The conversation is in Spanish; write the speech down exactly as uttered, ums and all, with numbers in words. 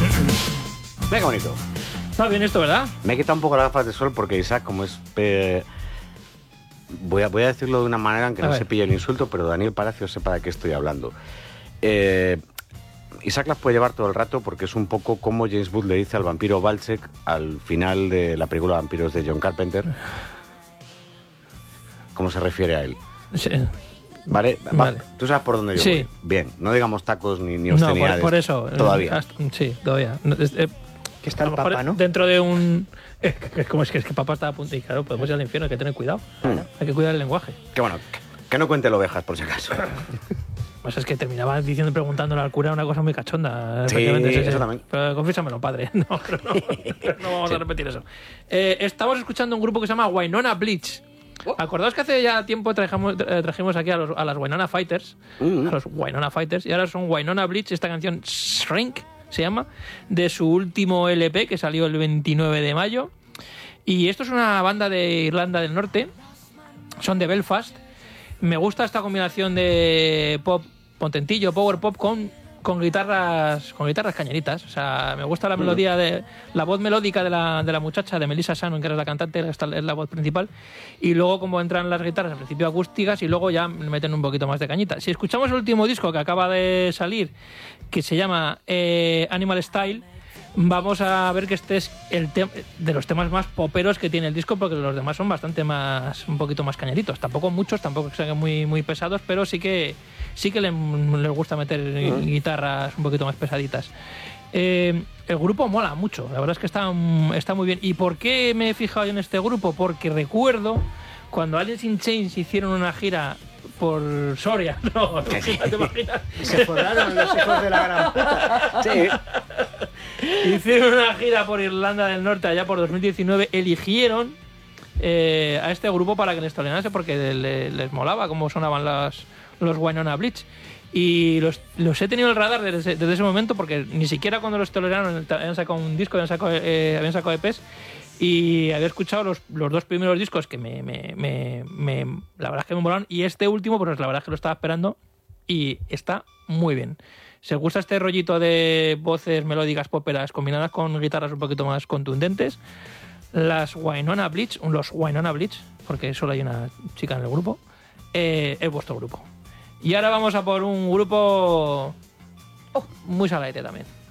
Mira qué bonito. Está bien esto, ¿verdad? Me he quitado un poco las gafas de sol porque Isaac, como es... Eh, voy, a, voy a decirlo de una manera en que A no ver. se pille el insulto, pero Daniel Palacios sepa de qué estoy hablando. Eh, Isaac las puede llevar todo el rato porque es un poco como James Booth le dice al vampiro Valchek al final de la película Vampiros de John Carpenter. ¿Cómo se refiere a él? Sí. ¿Vale? Va, Vale. ¿Tú sabes por dónde yo Sí. voy? Bien, no digamos tacos ni, ni No, obscenidades. por, por eso. Todavía. Hasta- sí, todavía. No, es- eh, Que está a el lo mejor Papa, ¿no? Dentro de un... Es que, es como es que, es que papá está a punto y claro, podemos ir al infierno, hay que tener cuidado. Mm. Hay que cuidar el lenguaje. Que bueno, que, que no cuente ovejas por si acaso. Pues es que terminaba diciendo, preguntándole al cura una cosa muy cachonda. Sí, efectivamente, eso también. Pero confiésamelo, padre. No, pero no, pero no vamos Sí. a repetir eso. Eh, estamos escuchando un grupo que se llama Wynonna Bleach. Acordaos que hace ya tiempo trajimos, eh, trajimos aquí a, los, a las Wynonna Fighters, Mm. a los Wynonna Fighters, y ahora son Wynonna Bleach, esta canción Shrink se llama, de su último L P que salió el veintinueve de mayo. Y esto es una banda de Irlanda del Norte, son de Belfast. Me gusta esta combinación de pop potentillo, power pop con, con guitarras con guitarras cañeritas. O sea, me gusta la melodía de la voz melódica de la, de la muchacha, de Melissa Shannon, que era la cantante, esta es la voz principal. Y luego como entran las guitarras al principio acústicas y luego ya meten un poquito más de cañita. Si escuchamos el último disco que acaba de salir, que se llama eh, Animal Style, vamos a ver que este es el te- de los temas más poperos que tiene el disco, porque los demás son bastante más, un poquito más cañeritos. Tampoco muchos, tampoco que sean muy, muy pesados, pero sí que sí que le- les gusta meter Uh-huh. guitarras un poquito más pesaditas. Eh, el grupo mola mucho, la verdad es que está, está muy bien. ¿Y por qué me he fijado yo en este grupo? Porque recuerdo cuando Alice in Chains hicieron una gira por Soria, no, ¿te imaginas? Se forraron los hijos de la gran puta. Sí. Hicieron una gira por Irlanda del Norte allá por dos mil diecinueve. Eligieron eh, a este grupo para que les tolerase porque le- les molaba cómo sonaban las, los Wynonna Bleach. Y los, los he tenido en el radar desde, desde ese momento porque ni siquiera cuando los toleraron habían sacado un disco, habían sacado, eh, habían sacado E Pes. Y había escuchado los, los dos primeros discos que me, me, me, me- la verdad es que me molaron. Y este último, pues la verdad es que lo estaba esperando y está muy bien. Si os gusta este rollito de voces melódicas poperas combinadas con guitarras un poquito más contundentes, las Wynonna Bleach, los Wynonna Bleach, porque solo hay una chica en el grupo, eh, es vuestro grupo. Y ahora vamos a por un grupo oh, muy saladete también.